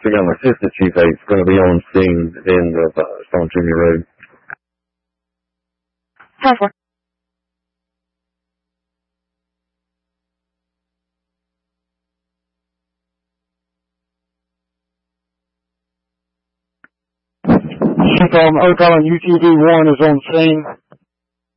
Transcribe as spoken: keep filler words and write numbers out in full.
I got my sister Chief eight's going to be on scene at the end of uh, Stone Junior Road. ten four. Chief, um, Oak Island U T V one is on scene.